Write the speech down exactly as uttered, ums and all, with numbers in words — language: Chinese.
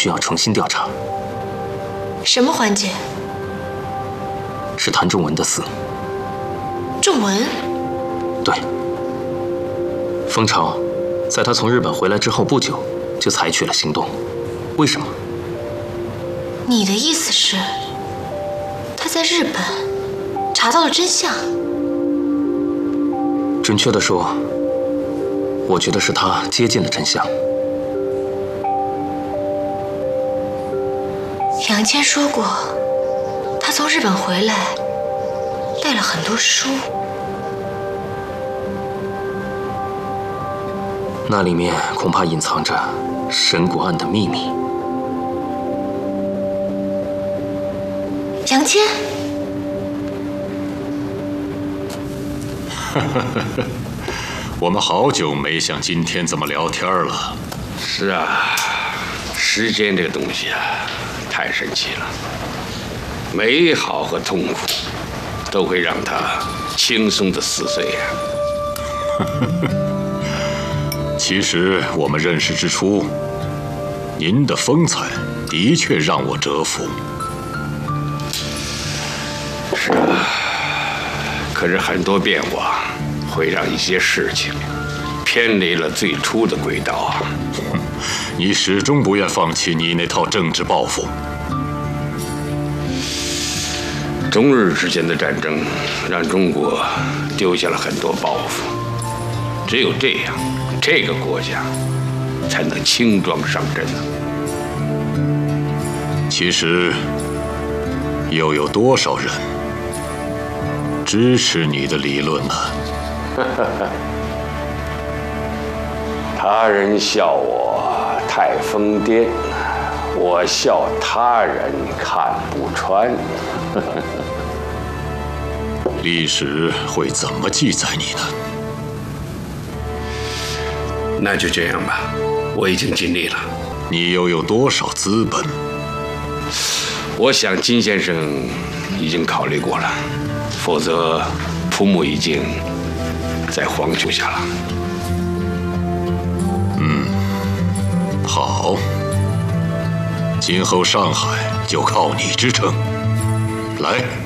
需要重新调查。 什么环节？ 是谭仲文的死。 仲文？ 对。蜂巢在他从日本回来之后不久，就采取了行动。为什么？ 你的意思是，他在日本查到了真相？ 准确地说，我觉得是他接近了真相。 杨谦说过，他从日本回来，带了很多书。 那里面恐怕隐藏着神谷案的秘密。 杨谦， 我们好久没像今天这么聊天了。 是啊，时间这个东西啊，太神奇了。美好和痛苦都会让它轻松的撕碎呀、 啊。其实我们认识之初，您的风采的确让我折服。 是啊，可是很多变化会让一些事情偏离了最初的轨道啊。 你始终不愿放弃你那套政治抱负。 中日之间的战争让中国丢下了很多包袱，只有这样，这个国家才能轻装上阵呢。 其实，又有多少人支持你的理论呢？ 他人笑我太疯癫，我笑他人看不穿。 历史会怎么记载你呢？ 那就这样吧，我已经尽力了。 你又有多少资本？ 我想金先生已经考虑过了，否则蒲木已经在黄丘下了。 嗯，好，今后上海就靠你支撑。来。